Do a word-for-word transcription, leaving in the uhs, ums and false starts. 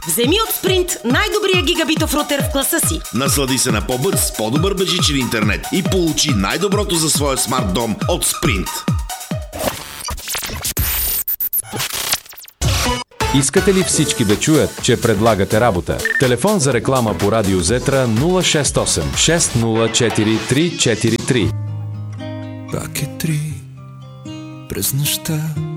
Вземи от Sprint най-добрия гигабитов рутер в класа си. Наслади се на по-бърз, по-добър бежичен интернет и получи най-доброто за своя смарт дом от Sprint. Искате ли всички да чуят, че предлагате работа? Телефон за реклама по Радио Зетра нула шест осем шест нула четири три четири три. Пак е три през нощта.